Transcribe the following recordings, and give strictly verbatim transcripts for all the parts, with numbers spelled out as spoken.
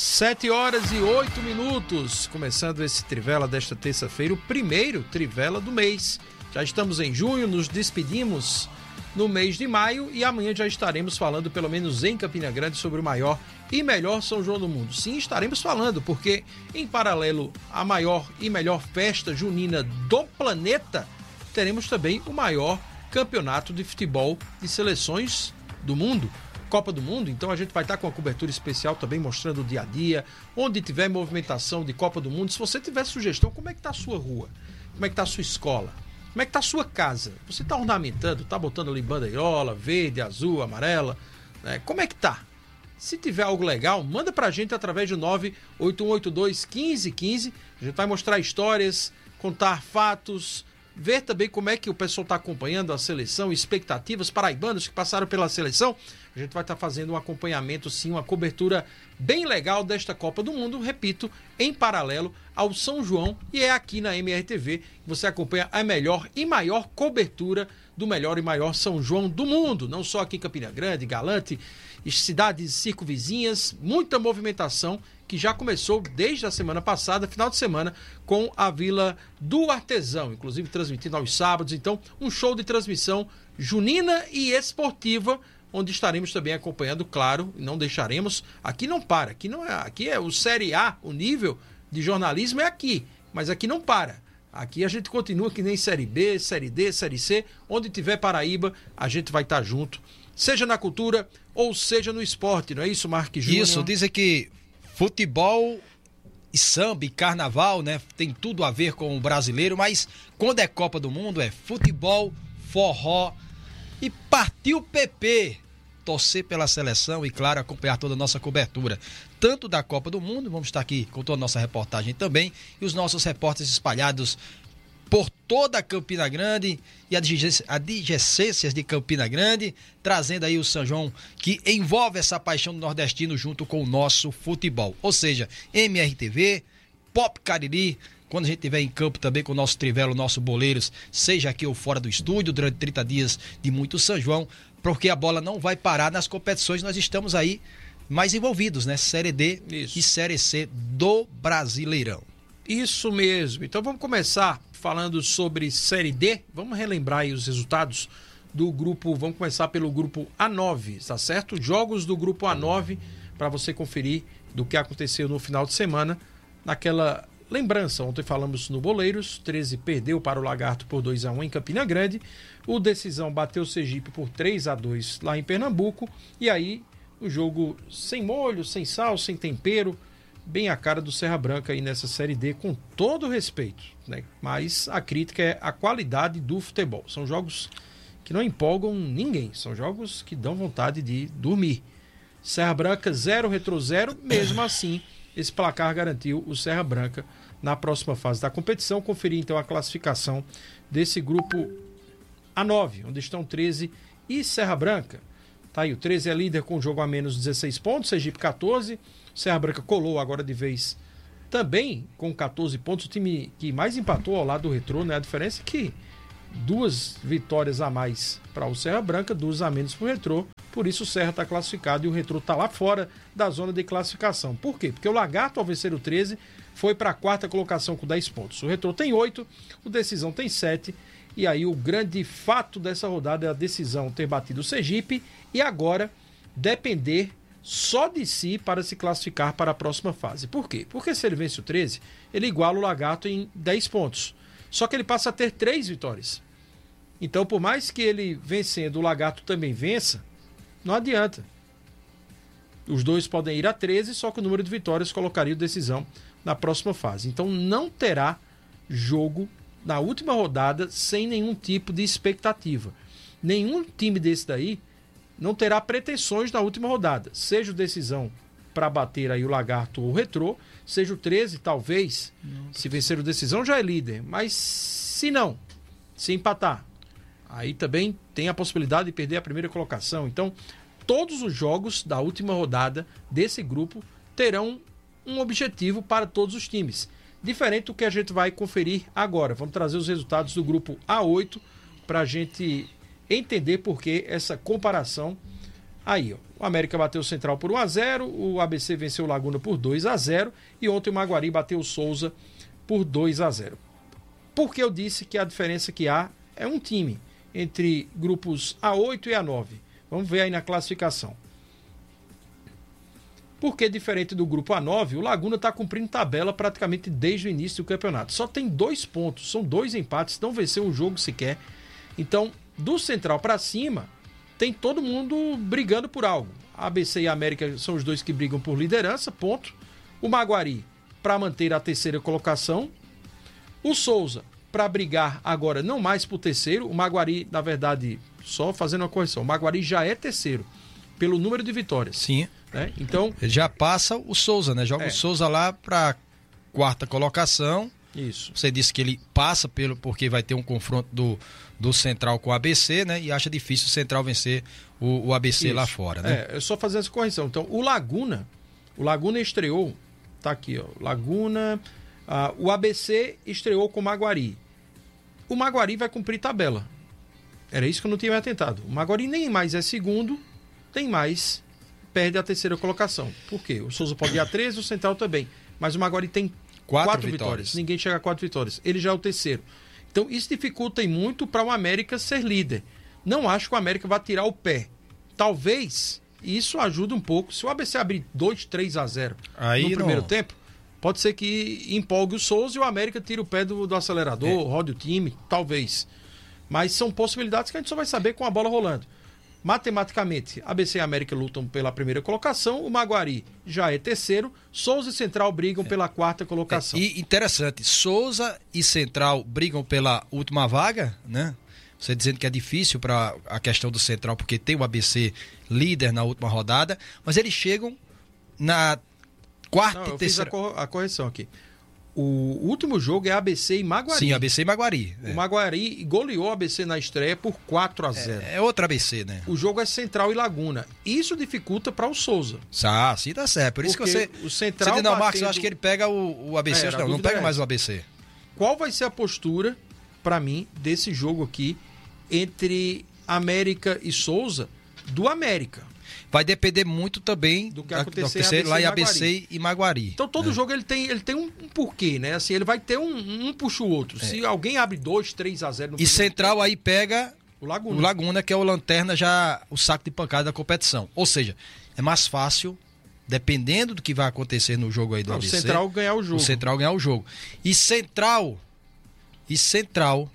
Sete horas e oito minutos, começando esse Trivela desta terça-feira, o primeiro Trivela do mês. Já estamos em junho, nos despedimos no mês de maio e amanhã já estaremos falando, pelo menos em Campina Grande, sobre o maior e melhor São João do mundo. Sim, estaremos falando, porque em paralelo à maior e melhor festa junina do planeta, teremos também o maior campeonato de futebol de seleções do mundo. Copa do Mundo, então a gente vai estar com uma cobertura especial também mostrando o dia a dia, onde tiver movimentação de Copa do Mundo. Se você tiver sugestão, como é que está a sua rua? Como é que está a sua escola? Como é que está a sua casa? Você está ornamentando, está botando ali bandeirola, verde, azul, amarela, né? Como é que tá? Se tiver algo legal, manda pra gente através do nove oito um oito dois, um cinco um cinco. A gente vai mostrar histórias, contar fatos, ver também como é que o pessoal está acompanhando a seleção, expectativas, paraibanos que passaram pela seleção. A gente vai estar fazendo um acompanhamento, sim, uma cobertura bem legal desta Copa do Mundo, repito, em paralelo ao São João, e é aqui na M R T V que você acompanha a melhor e maior cobertura do melhor e maior São João do mundo, não só aqui em Campina Grande, Galante, cidades circunvizinhas, muita movimentação que já começou desde a semana passada, final de semana, com a Vila do Artesão, inclusive transmitindo aos sábados. Então, um show de transmissão junina e esportiva, onde estaremos também acompanhando, claro, não deixaremos, aqui não para, aqui não é, aqui é o Série A, o nível de jornalismo é aqui, mas aqui não para. Aqui a gente continua que nem Série B, Série D, Série C, onde tiver Paraíba, a gente vai estar junto, seja na cultura ou seja no esporte, não é isso, Marques Júnior? Isso, dizem que futebol e samba e carnaval, né, tem tudo a ver com o brasileiro, mas quando é Copa do Mundo é futebol, forró e partiu P P. Torcer pela seleção e, claro, acompanhar toda a nossa cobertura, tanto da Copa do Mundo, vamos estar aqui com toda a nossa reportagem também, e os nossos repórteres espalhados por toda a Campina Grande e adjacências de Campina Grande, trazendo aí o São João, que envolve essa paixão do nordestino junto com o nosso futebol. Ou seja, M R T V, Pop Cariri, quando a gente estiver em campo também com o nosso Trivela, o nosso Boleiros, seja aqui ou fora do estúdio, durante trinta dias de muito São João, porque a bola não vai parar nas competições, nós estamos aí mais envolvidos, né? Série D Isso. e Série C do Brasileirão. Isso mesmo. Então vamos começar falando sobre Série D, vamos relembrar aí os resultados do grupo, vamos começar pelo grupo A nove, tá certo? Jogos do grupo A nove, para você conferir do que aconteceu no final de semana, naquela lembrança, ontem falamos no Boleiros, treze perdeu para o Lagarto por dois a um em Campina Grande, o Decisão bateu o Sergipe por três a dois lá em Pernambuco, e aí o jogo sem molho, sem sal, sem tempero, bem a cara do Serra Branca aí nessa Série D, com todo o respeito, né? Mas a crítica é a qualidade do futebol. São jogos que não empolgam ninguém, são jogos que dão vontade de dormir. Serra Branca zero, Retrô zero, mesmo assim esse placar garantiu o Serra Branca na próxima fase da competição. Conferir então a classificação desse grupo A nove, onde estão treze e Serra Branca. Tá aí, o treze é líder com jogo a menos, dezesseis pontos, Sergipe catorze, Serra Branca colou agora de vez também com catorze pontos, o time que mais empatou ao lado do Retrô, né? A diferença é que duas vitórias a mais para o Serra Branca, duas a menos para o Retrô, por isso o Serra está classificado e o Retrô está lá fora da zona de classificação. Por quê? Porque o Lagarto, ao vencer o treze, foi para a quarta colocação com dez pontos. O Retrô tem oito, o Decisão tem sete, e aí o grande fato dessa rodada é a Decisão ter batido o Sergipe e agora depender só de si para se classificar para a próxima fase. Por quê? Porque se ele vence o treze, ele iguala o Lagarto em dez pontos. Só que ele passa a ter três vitórias. Então, por mais que ele vencendo, o Lagarto também vença, não adianta. Os dois podem ir a treze, só que o número de vitórias colocaria o Decisão na próxima fase. Então não terá jogo na última rodada sem nenhum tipo de expectativa. Nenhum time desse daí não terá pretensões na última rodada. Seja o Decisão para bater aí o Lagarto ou o Retrô, seja o treze, talvez, não. Se vencer o Decisão já é líder. Mas se não, se empatar, aí também tem a possibilidade de perder a primeira colocação. Então, todos os jogos da última rodada desse grupo terão um objetivo para todos os times. Diferente do que a gente vai conferir agora. Vamos trazer os resultados do grupo A oito para a gente entender por que essa comparação Aí, ó, o América bateu o Central por um a zero, o A B C venceu o Laguna por dois a zero e ontem o Maguari bateu o Souza por dois a zero. Porque eu disse que a diferença que há é um time entre grupos A oito e A nove. Vamos ver aí na classificação. Porque, diferente do grupo A nove, o Laguna está cumprindo tabela praticamente desde o início do campeonato. Só tem dois pontos, são dois empates, não venceu um jogo sequer. Então, do Central para cima, tem todo mundo brigando por algo. A A B C e a América são os dois que brigam por liderança, ponto. O Maguari para manter a terceira colocação. O Souza para brigar agora não mais por terceiro. O Maguari, na verdade, só fazendo uma correção, o Maguari já é terceiro pelo número de vitórias. Sim. Né? Então, ele já passa o Souza, né? Joga é. o Souza lá para quarta colocação. Isso. Você disse que ele passa pelo porque vai ter um confronto do, do Central com o A B C, né? E acha difícil o Central vencer o, o A B C Isso. lá fora, né? É, é só fazer essa correção. Então, o Laguna, o Laguna estreou, tá aqui, ó, Laguna, uh, o A B C estreou com o Maguari. O Maguari vai cumprir tabela. Era isso que eu não tinha me atentado. O Maguari nem mais é segundo, tem mais perde a terceira colocação. Por quê? O Souza pode ir a treze, o Central também. Mas o Maguari tem quatro, quatro vitórias. vitórias. Ninguém chega a quatro vitórias. Ele já é o terceiro. Então isso dificulta muito para o América ser líder. Não acho que o América vai tirar o pé. Talvez isso ajude um pouco. Se o A B C abrir dois, três a zero Aí no primeiro não... tempo, pode ser que empolgue o Souza e o América tire o pé do, do acelerador, é. rode o time, talvez. Mas são possibilidades que a gente só vai saber com a bola rolando. Matematicamente, A B C e América lutam pela primeira colocação, o Maguari já é terceiro, Souza e Central brigam é. pela quarta colocação. É, e interessante, Souza e Central brigam pela última vaga, né? Você dizendo que é difícil para a questão do Central, porque tem o A B C líder na última rodada, mas eles chegam na quarta Não, e eu terceira... fiz a, cor- a correção aqui. O último jogo é A B C e Maguari. Sim, A B C e Maguari. O é. Maguari goleou a A B C na estreia por quatro a zero. É, é outra A B C, né? O jogo é Central e Laguna. Isso dificulta para o Souza. Ah, sim, tá certo. Por isso que você... o Central você não, batendo... Marcos, eu acho que ele pega o, o A B C. É, não, não pega é mais o A B C. Qual vai ser a postura, para mim, desse jogo aqui entre América e Souza, do América? Vai depender muito também do que acontecer, acontecer lá em A A B C e Maguari. Então todo né? jogo ele tem, ele tem um, um porquê, né? Assim, ele vai ter um, um puxa o outro. É. Se alguém abre dois, três a zero no E Central aí pega o Laguna. o Laguna, que é o lanterna já, o saco de pancada da competição. Ou seja, é mais fácil, dependendo do que vai acontecer no jogo aí do Não, A B C. O Central ganhar o jogo. O Central ganhar o jogo. E Central, e Central,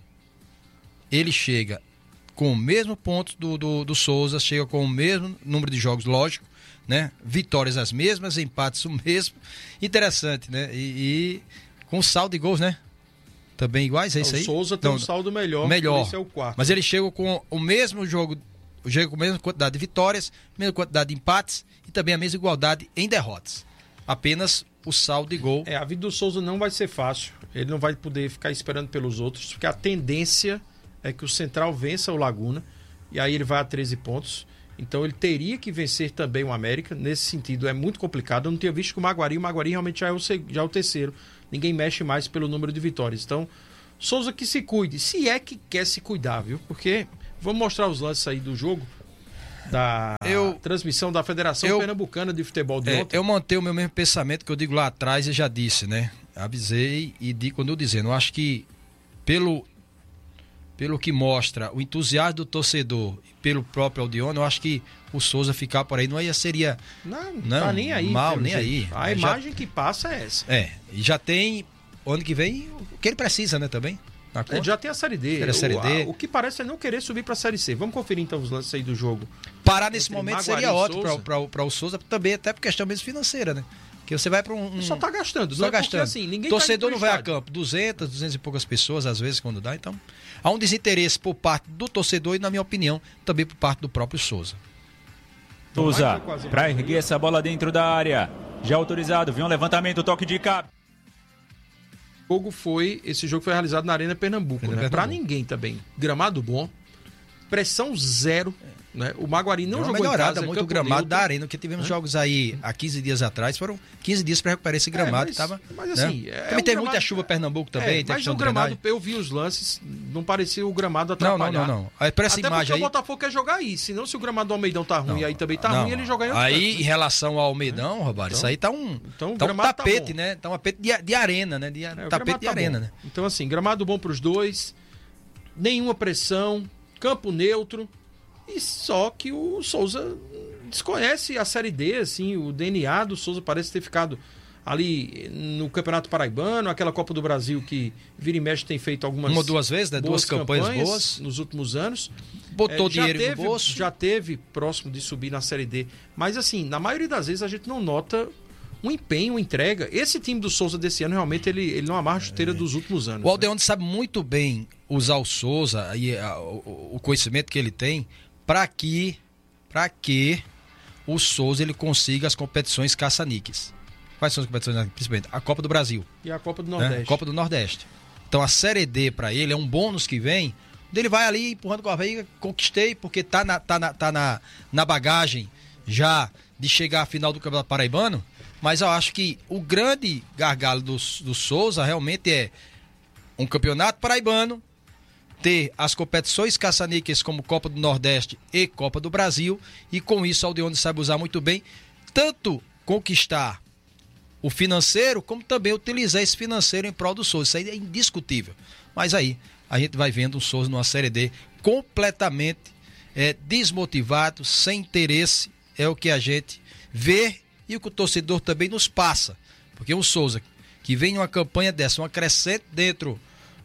ele chega com o mesmo ponto do, do, do Souza, chega com o mesmo número de jogos, lógico, né? Vitórias as mesmas, empates o mesmo. Interessante, né? E, e com saldo de gols, né? Também iguais, é isso aí? O Souza tem não, um saldo melhor, melhor. Esse é o quarto. Mas ele chega com o mesmo jogo, chega com a mesma quantidade de vitórias, mesma quantidade de empates e também a mesma igualdade em derrotas. Apenas o saldo de gol. É, a vida do Souza não vai ser fácil. Ele não vai poder ficar esperando pelos outros, porque a tendência é que o Central vença o Laguna e aí ele vai a treze pontos. Então ele teria que vencer também o América. Nesse sentido é muito complicado. Eu não tinha visto que o Maguari, o Maguari realmente já é o, já é o terceiro. Ninguém mexe mais pelo número de vitórias. Então, Souza que se cuide. Se é que quer se cuidar, viu? Porque, vamos mostrar os lances aí do jogo. Da eu, transmissão da Federação eu, Pernambucana de Futebol de é, ontem. Eu mantenho o meu mesmo pensamento que eu digo lá atrás e já disse, né? Avisei e digo, quando eu dizendo. Eu acho que pelo... pelo que mostra o entusiasmo do torcedor e pelo próprio Aldione, eu acho que o Souza ficar por aí não ia seria não, não tá nem aí, mal, nem jeito. aí. A Mas imagem já, que passa é essa. É, e já tem ano que vem o que ele precisa, né, também. É, já tem a Série D. A série D. O, a, o que parece é não querer subir para a Série C. Vamos conferir então os lances aí do jogo. Parar nesse momento seria ótimo para o Souza, também até por questão mesmo financeira, né? Que você vai para um, um... Só tá gastando. Só não é gastando. Assim, ninguém torcedor tá não vai a campo. duzentas, duzentas e poucas pessoas, às vezes, quando dá. Então, há um desinteresse por parte do torcedor e, na minha opinião, também por parte do próprio Souza. Souza, para erguer essa bola dentro da área. Já autorizado, viu um levantamento, toque de cabo. O jogo foi, esse jogo foi realizado na Arena Pernambuco, né? Para ninguém também. Gramado bom. pressão zero. Né? O Maguari não jogou melhorada em casa, muito o Campo gramado Neutro, da Arena, porque tivemos né? jogos aí há quinze dias atrás, foram quinze dias para recuperar esse gramado. É, mas, tava, mas assim, né? é também um tem gramado, muita chuva Pernambuco também, é, tem mas o gramado, eu vi os lances, não parecia o gramado Não, atrapalhar. não, não, não. Aí, para essa Até imagem porque aí... o Botafogo quer jogar aí, senão se o gramado do Almeidão tá ruim e aí também tá não, ruim, ele joga em outro Aí, canto, em relação ao Almeidão, Romário, Então- isso aí tá um, então o tá um gramado tá tapete, bom. né? Tá um tapete de, de arena, né? De, É, o tapete gramado de tá arena, bom. né? Então assim, gramado bom pros dois, nenhuma pressão, campo neutro, e só que o Souza desconhece a Série D, assim, o D N A do Souza parece ter ficado ali no Campeonato Paraibano, aquela Copa do Brasil que vira e mexe tem feito algumas Uma ou duas vezes, né? boas Duas campanhas, boas. nos últimos anos. Botou É, já dinheiro teve, no bolso. Já teve próximo de subir na Série D. Mas assim, na maioria das vezes a gente não nota um empenho, uma entrega. Esse time do Souza desse ano, realmente, ele, ele não amarra a chuteira dos últimos anos. O Aldeone sabe muito bem usar o Souza e a, o, o conhecimento que ele tem para que, para que o Souza ele consiga as competições caça-níqueis. Quais são as competições? Principalmente a Copa do Brasil. E a Copa do Né? Nordeste. Copa do Nordeste. Então a Série D para ele é um bônus que vem, onde ele vai ali empurrando com a veia, conquistei, porque tá na, tá na, tá na, na bagagem já de chegar à final do Campeonato Paraibano, mas eu acho que o grande gargalo do, do Souza realmente é um Campeonato Paraibano, ter as competições caça-níqueis como Copa do Nordeste e Copa do Brasil, e com isso o Aldeone sabe usar muito bem, tanto conquistar o financeiro, como também utilizar esse financeiro em prol do Souza. Isso aí é indiscutível. Mas aí a gente vai vendo o Souza numa Série D completamente é, desmotivado, sem interesse, é o que a gente vê e o que o torcedor também nos passa. Porque o Souza, que vem em uma campanha dessa, uma crescente dentro,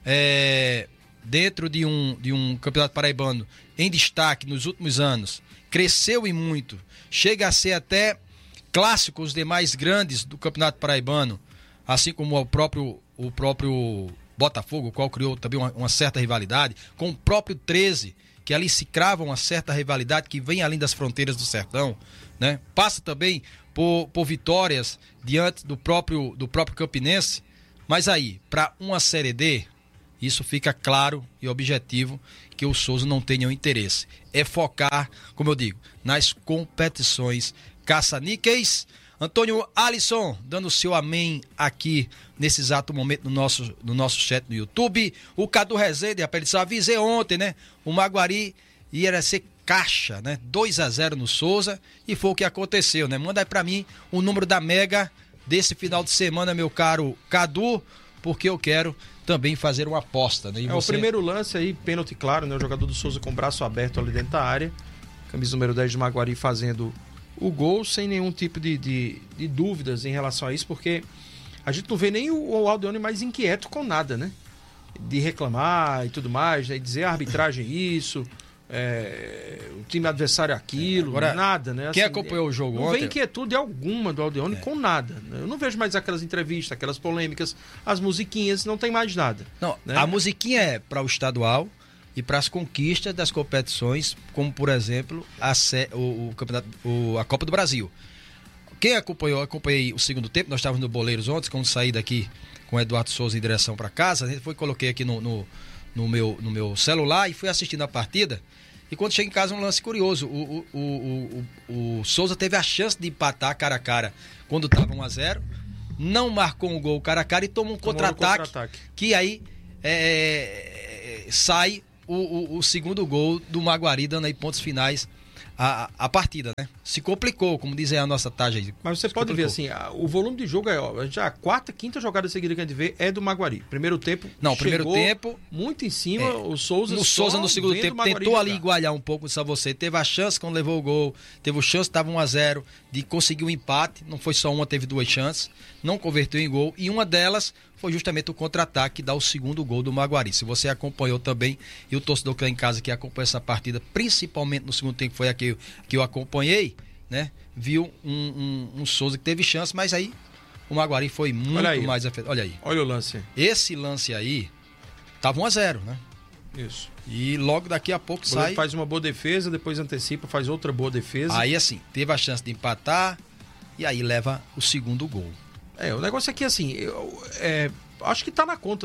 é, dentro de, um, de um campeonato paraibano em destaque nos últimos anos, cresceu e muito, chega a ser até clássico os demais grandes do Campeonato Paraibano, assim como o próprio, o próprio Botafogo, o qual criou também uma, uma certa rivalidade, com o próprio treze, que ali se crava uma certa rivalidade que vem além das fronteiras do sertão, né? Passa também por, por vitórias diante do próprio, do próprio Campinense, mas aí, para uma Série D, isso fica claro e objetivo que o Souza não tem nenhum interesse. É focar, como eu digo, nas competições caça-níqueis. Antônio Alisson, dando o seu amém aqui nesse exato momento no nosso, no nosso chat no YouTube. O Cadu Rezende, rapaz, ele disse, avisei ontem, né? O Maguari ia ser caixa, né? dois a zero no Souza, e foi o que aconteceu, né? Manda aí pra mim o número da Mega desse final de semana, meu caro Cadu, porque eu quero também fazer uma aposta, né? E é você... o primeiro lance aí, pênalti claro, né? O jogador do Souza com o braço aberto ali dentro da área. Camisa número dez de Maguari fazendo o gol sem nenhum tipo de, de, de dúvidas em relação a isso, porque a gente não vê nem o, o Aldeone mais inquieto com nada, né? De reclamar e tudo mais, né? Dizer a arbitragem isso, é, o time adversário aquilo, Agora, nada, né? Assim, quem acompanhou o jogo não ontem... Não vem inquietude alguma do Aldeone é. com nada. Né? Eu não vejo mais aquelas entrevistas, aquelas polêmicas, as musiquinhas, não tem mais nada. Não, né? A musiquinha é para o estadual e para as conquistas das competições, como por exemplo a, o, o campeonato, o, a Copa do Brasil. Quem acompanhou, acompanhei o segundo tempo, nós estávamos no Boleiros ontem, quando saí daqui com o Eduardo Souza em direção para casa, a gente foi, coloquei aqui no, no, no, meu, no meu celular e fui assistindo a partida. E quando cheguei em casa, um lance curioso, o, o, o, o, o Souza teve a chance de empatar cara a cara quando estava um a zero, não marcou um gol cara a cara e tomou um contra-ataque, contra que aí é, sai O, o, o segundo gol do Maguari, dando aí pontos finais à, à partida, né? Se complicou, como dizem a nossa taxa aí. Mas você pode ver assim, a, o volume de jogo é, ó, já a quarta, quinta jogada seguida que a gente vê é do Maguari. Primeiro tempo, não, primeiro tempo muito em cima, é, o Souza o Souza no segundo tempo tentou ali igualar um pouco, só você, teve a chance quando levou o gol, teve a chance, estava um a zero de conseguir um empate, não foi só uma, teve duas chances, não converteu em gol, e uma delas foi justamente o contra-ataque que dá o segundo gol do Maguari. Se você acompanhou também, e o torcedor que está em casa que acompanha essa partida, principalmente no segundo tempo, foi a que eu, que eu acompanhei, né? Viu um, um, um Souza que teve chance, mas aí o Maguari foi muito mais afetado. Olha aí. Olha o lance. Esse lance aí tava um a zero, né? Isso. E logo daqui a pouco sai... Ele faz uma boa defesa, depois antecipa, faz outra boa defesa. Aí assim, teve a chance de empatar e aí leva o segundo gol. É, o negócio é que assim, eu é, acho que tá na conta,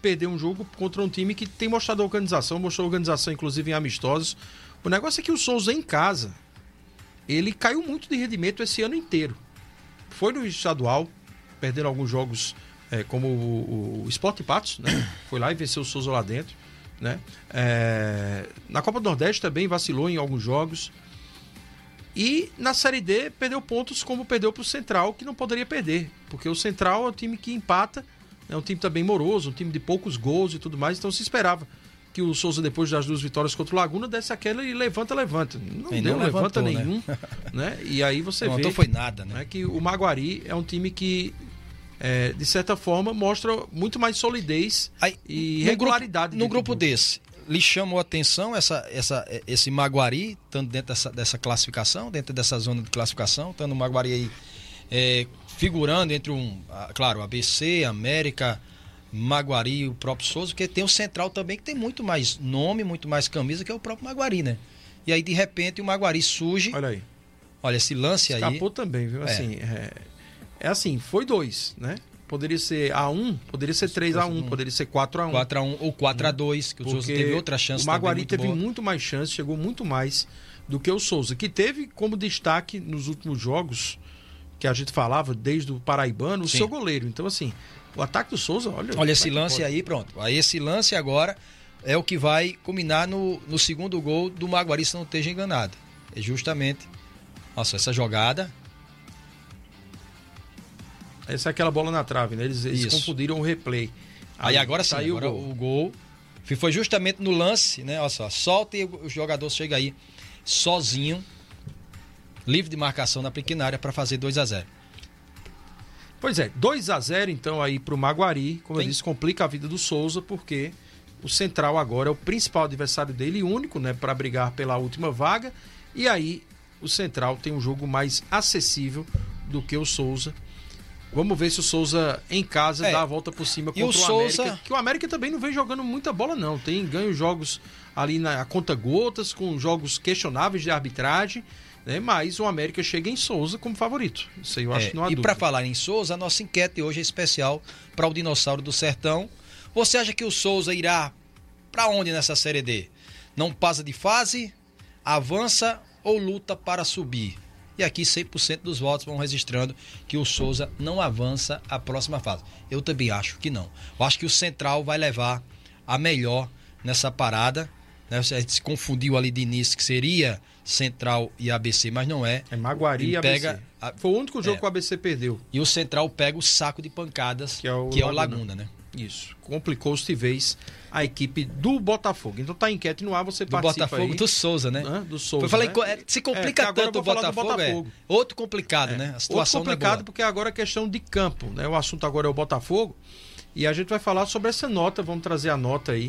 perder um jogo contra um time que tem mostrado organização, mostrou organização inclusive em amistosos. O negócio é que o Souza em casa, ele caiu muito de rendimento esse ano inteiro. Foi no estadual, perdendo alguns jogos é, como o, o Sport Patos, né? Foi lá e venceu o Souza lá dentro, né? É, na Copa do Nordeste também vacilou em alguns jogos. E na Série D perdeu pontos como perdeu para o Central, que não poderia perder. Porque o Central é um time que empata, é um time também moroso, um time de poucos gols e tudo mais. Então se esperava que o Souza, depois das duas vitórias contra o Laguna, desse aquela e levanta, levanta. Não e deu, não levanta levantou, nenhum. Né? Né? E aí você não vê não foi nada, né? né, que o Maguari é um time que, é, de certa forma, mostra muito mais solidez aí, e no regularidade. Grupo, no grupo desse, lhe chamou a atenção essa, essa, esse Maguari, estando dentro dessa, dessa classificação, dentro dessa zona de classificação, estando o Maguari aí é, figurando entre um, claro, A B C, América, Maguari e o próprio Souza, porque tem o Central também que tem muito mais nome, muito mais camisa que é o próprio Maguari, né? E aí de repente o Maguari surge. Olha aí. Olha esse lance Escapou aí. Escapou também, viu? Assim, é. É, é assim, foi dois, né? Poderia ser A um, poderia ser três a um, poderia ser quatro a um. quatro a um ou quatro a dois, que o Souza teve outra chance. O Maguari muito teve boa. muito mais chance, chegou muito mais do que o Souza, que teve como destaque nos últimos jogos que a gente falava, desde o Paraibano, o Sim. seu goleiro. Então, assim, o ataque do Souza, olha... Olha esse lance aí, pronto. Aí esse lance agora é o que vai culminar no, no segundo gol do Maguari, se não esteja enganado. É justamente... Nossa, essa jogada... Essa é aquela bola na trave, né? Eles, eles confundiram o replay. Aí, aí agora sim, agora o gol. o gol foi justamente no lance, né? Olha só, solta e o jogador chega aí sozinho, livre de marcação na pequena área para fazer dois a zero. Pois é, dois a zero então aí pro Maguari, como Tem... eu disse, complica a vida do Souza, porque o Central agora é o principal adversário dele, único, né, para brigar pela última vaga, e aí o Central tem um jogo mais acessível do que o Souza. Vamos ver se o Souza em casa é. dá a volta por cima contra e o, o Souza... América, que o América também não vem jogando muita bola não, tem ganho jogos ali na conta-gotas, com jogos questionáveis de arbitragem, né? Mas o América chega em Souza como favorito. Isso aí eu acho é, que não há E dúvida. para falar em Souza, a nossa enquete hoje é especial para o Dinossauro do Sertão. Você acha que o Souza irá para onde nessa Série D? Não passa de fase, avança ou luta para subir? E aqui cem por cento dos votos vão registrando que o Souza não avança à próxima fase. Eu também acho que não. Eu acho que o Central vai levar a melhor nessa parada. Né? A gente se confundiu ali de início que seria Central e A B C, mas não é. É Maguari e A B C. A... Foi o único jogo é. que o A B C perdeu. E o Central pega o saco de pancadas, que é o, que Laguna. É o Laguna, né? Isso. Complicou-se de vez a equipe do Botafogo. Então tá enquete no ar, você do participa Botafogo, aí. do Souza, né? Hã? Do Souza, falei, né? Se complica é, tanto o Botafogo, Botafogo. É outro complicado, é. né? A situação outro complicado não é porque agora é questão de campo, né? O assunto agora é o Botafogo e a gente vai falar sobre essa nota, vamos trazer a nota aí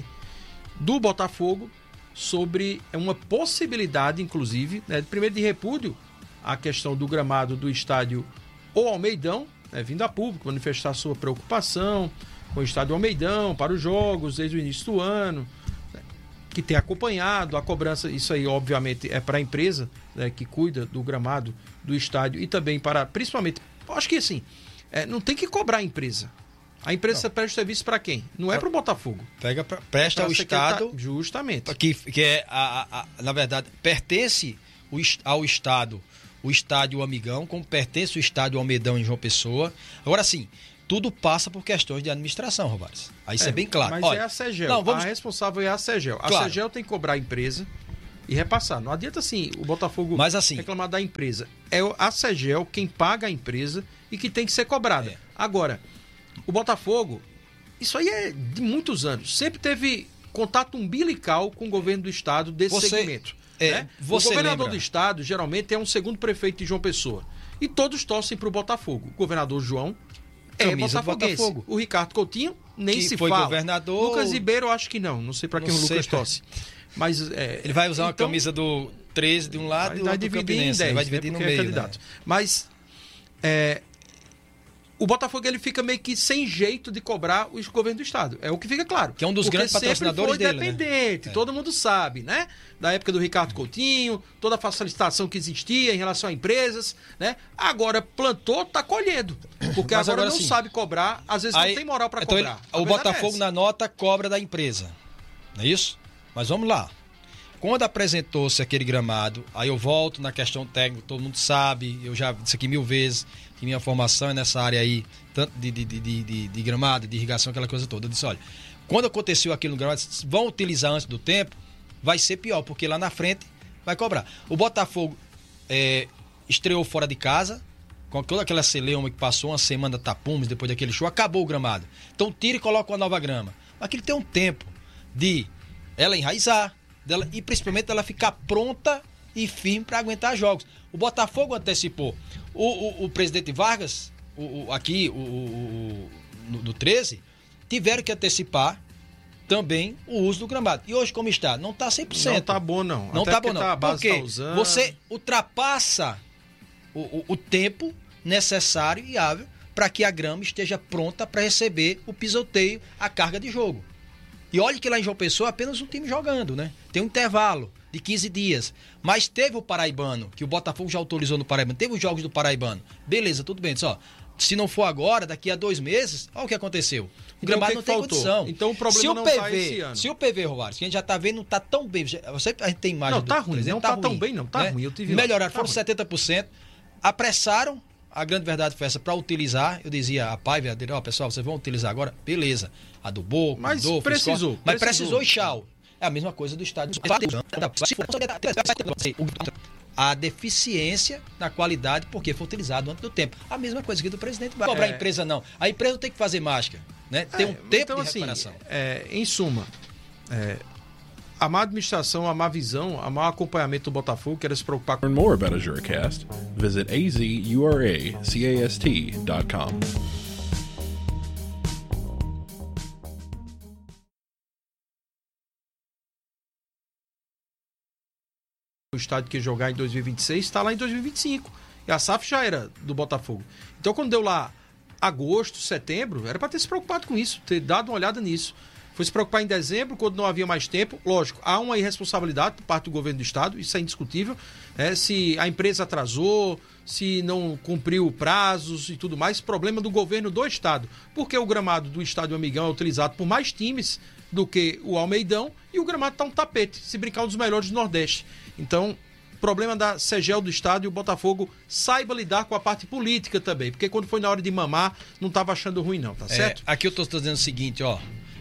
do Botafogo sobre uma possibilidade, inclusive, né, de primeiro de repúdio a questão do gramado do estádio O Almeidão, né, vindo a público manifestar sua preocupação com o estádio Almeidão para os jogos desde o início do ano, né, que tem acompanhado a cobrança. Isso aí obviamente é para a empresa, né, que cuida do gramado do estádio e também para, principalmente, acho que assim, é, não tem que cobrar a empresa. A empresa presta serviço para quem? Não é para o Botafogo. Pega pra, presta ao Estado. Justamente. Que, que é, a, a, a, na verdade, pertence o, ao Estado o estádio Amigão, como pertence o estádio Almeidão em João Pessoa. Agora sim, tudo passa por questões de administração, Rovares. Aí isso é, é bem claro. Mas Olha, é a Segel. Não, vamos... A responsável é a Segel. A claro. Segel tem que cobrar a empresa e repassar. Não adianta assim o Botafogo Mas, assim, reclamar da empresa. É a Segel quem paga a empresa e que tem que ser cobrada. É. Agora, o Botafogo, isso aí é de muitos anos. Sempre teve contato umbilical com o governo do estado desse você, segmento. É, né? você o governador lembra? do estado, geralmente, é um segundo prefeito de João Pessoa. E todos torcem para o Botafogo. O governador João é botafoguense. Botafogo. O Ricardo Coutinho nem que se foi fala. Governador... Lucas Ribeiro, eu acho que não. Não sei para quem o Lucas torce. Mas, é, ele vai usar uma então, camisa do treze de um lado e o outro do Campinense. dez, vai dividir né, no meio. É candidato. Né? Mas... É, o Botafogo ele fica meio que sem jeito de cobrar o governo do estado. É o que fica claro. Que é um dos grandes patrocinadores foi dele, dependente, né? todo mundo sabe, né? Da época do Ricardo Coutinho, toda a facilitação que existia em relação a empresas, né? Agora plantou, tá colhendo. Porque Mas agora, agora não sim. sabe cobrar, às vezes Aí, não tem moral para então cobrar. ele- A o verdade é Botafogo essa. na nota cobra da empresa. Não é isso? Mas vamos lá. Quando apresentou-se aquele gramado, aí eu volto na questão técnica, todo mundo sabe, eu já disse aqui mil vezes que minha formação é nessa área aí, tanto de, de, de, de, de gramado, de irrigação, aquela coisa toda. Eu disse, olha, quando aconteceu aquilo no gramado, vão utilizar antes do tempo, vai ser pior, porque lá na frente vai cobrar. O Botafogo é, estreou fora de casa, com toda aquela celeuma que passou uma semana tapumes depois daquele show, acabou o gramado. Então tira e coloca uma nova grama. Mas aquilo tem um tempo de ela enraizar, dela, e principalmente ela ficar pronta e firme para aguentar jogos. O Botafogo antecipou. O, o, o presidente Vargas, o, o, aqui o, o, no, no treze, tiveram que antecipar também o uso do gramado. E hoje como está? Não está cem por cento. Não tá bom, não. Não Até tá bom, porque não. tá a base Porque tá usando. você ultrapassa o, o, o tempo necessário e hábil para que a grama esteja pronta para receber o pisoteio, a carga de jogo. E olha que lá em João Pessoa apenas um time jogando, né? Tem um intervalo de quinze dias. Mas teve o Paraibano, que o Botafogo já autorizou no Paraibano. Teve os jogos do Paraibano. Beleza, tudo bem. Só, se não for agora, daqui a dois meses, olha o que aconteceu. O Então, gramado o que não que tem faltou? condição. Então o problema se o não P V, tá esse ano. Se o P V, Rovares, que a gente já tá vendo, não tá tão bem. Você, a gente tem imagem Não, tá do ruim, presidente, não tá tão bem, não, tá ruim, eu tive lá. Melhoraram, Tá foram ruim. setenta por cento. Apressaram. A grande verdade foi essa, para utilizar, eu dizia a pai dele, ó, pessoal, vocês vão utilizar agora? Beleza. Adubou, Mas cuidou, fez precisou, corte, Mas precisou. precisou e tchau. É a mesma coisa do estádio. A deficiência na qualidade, porque foi utilizado antes do tempo. A mesma coisa que do presidente vai cobrar a É. empresa, não. A empresa não tem que fazer mágica, né? Tem um É, tempo então, de assim, recuperação. é, em suma, é, a má administração, a má visão, a má acompanhamento do Botafogo, quer se preocupar com Learn more about AzuraCast, visit a z u r a c a s t dot com. o estádio que ia jogar em dois mil e vinte e seis, está lá em dois mil e vinte e cinco. E a S A F já era do Botafogo. Então, quando deu lá agosto, setembro, era para ter se preocupado com isso, ter dado uma olhada nisso. Foi se preocupar em dezembro, quando não havia mais tempo. Lógico, há uma irresponsabilidade por parte do governo do estado, isso é indiscutível. É, se a empresa atrasou, se não cumpriu prazos e tudo mais, problema do governo do estado. Porque o gramado do Estádio Amigão é utilizado por mais times do que o Almeidão e o gramado está um tapete, se brincar, um dos melhores do Nordeste. Então, problema da Segel do estado, e o Botafogo saiba lidar com a parte política também, porque quando foi na hora de mamar, não estava achando ruim não, tá É, certo? aqui eu tô dizendo o seguinte, ó.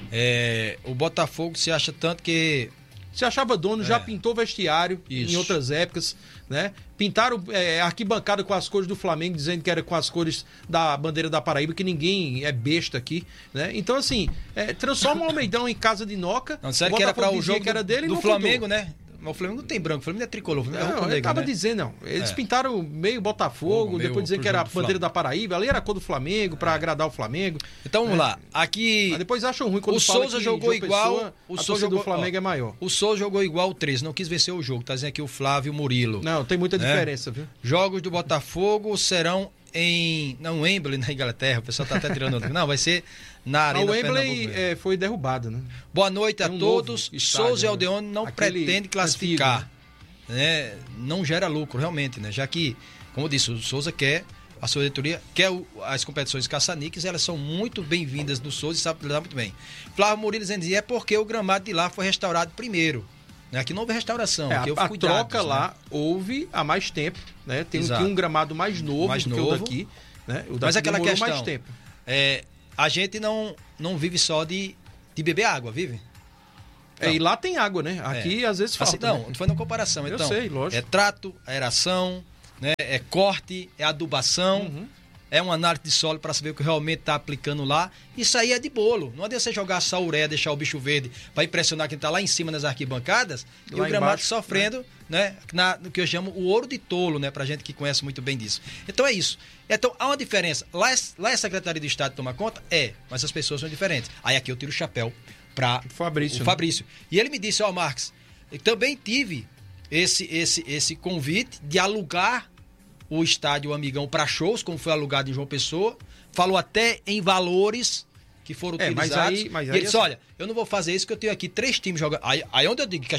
É, o Botafogo se acha tanto que Se achava dono, já É. pintou vestiário Isso. em outras épocas, né? Pintaram é, arquibancada com as cores do Flamengo, dizendo que era com as cores da bandeira da Paraíba, que ninguém é besta aqui, né? Então, assim, é, transforma o Almeidão em casa de Noca. Não, sério que era para o dizia jogo que era do, dele e do não Flamengo, contou. né? Mas o Flamengo não tem branco, o Flamengo é tricolor, o Flamengo é Não, rubro ele negro, tava né? dizendo, não. Eles É. pintaram meio Botafogo, Meio depois dizendo pro que era a jogo do bandeira Flamengo. da Paraíba, ali era a cor do Flamengo, pra agradar o Flamengo. Então vamos É. lá. Aqui Mas depois acham ruim quando o fala Souza que jogou João igual, Pessoa, o a Souza torcida jogou, do Flamengo ó, é maior. O Souza jogou igual o treze, não quis vencer o jogo. Tá dizendo aqui o Flávio Murilo. Não, tem muita É. diferença, viu? Jogos do Botafogo serão em não Wembley na Inglaterra. O pessoal tá até tirando. Não, vai ser na A Arena Wembley Pernambuco mesmo. é, foi derrubada, né? Boa noite a Tem um todos. novo estádio, Souza e né? Aldeone não Aquele pretende classificar. antigo, Né? Não gera lucro, realmente, né? Já que, como eu disse, o Souza quer, a sua diretoria quer o, as competições caça-níqueis, elas são muito bem-vindas do Souza e sabe lidar muito bem. Flávio Murilo dizendo, é porque o gramado de lá foi restaurado primeiro. Né? Aqui não houve restauração, É, aqui a houve a cuidados, troca né? lá houve há mais tempo, né? Tem Exato. aqui um gramado mais novo Mais do que novo. o daqui, né? O daqui Mas aquela demorou questão, mais tempo. é, a gente não, não vive só de, de beber água, vive? É, e lá tem água, né? Aqui às vezes falta. Assim, não, né? não foi na comparação. Eu Então, sei, lógico. é trato, aeração, né? É corte, é adubação, Uhum. é uma análise de solo para saber o que realmente está aplicando lá. Isso aí é de bolo. Não adianta você jogar só ureia, deixar o bicho verde para impressionar quem está lá em cima nas arquibancadas e Lá o gramado embaixo, sofrendo, né? Na, no que eu chamo o ouro de tolo, né? Para gente que conhece muito bem disso. Então é isso. Então há uma diferença. Lá é, lá é a Secretaria de Estado que toma conta? É, mas as pessoas são diferentes. Aí aqui eu tiro o chapéu para Fabrício, o né? Fabrício. E ele me disse, ó, Marcos, eu também tive esse, esse, esse convite de alugar o estádio Amigão para shows, como foi alugado em João Pessoa. Falou até em valores que foram É, mas utilizados. aí- mas e aí ele disse, assim- olha, eu não vou fazer isso porque eu tenho aqui três times jogando. Aí, aí onde eu digo que